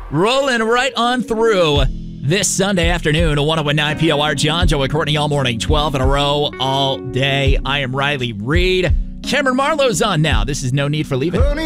Rolling right on through this Sunday afternoon, a 101.9 POR. John, Joe, and Courtney all morning, 12 in a row, all day. I am Riley Reed. Cameron Marlowe's on now. This is No Need for Leaving.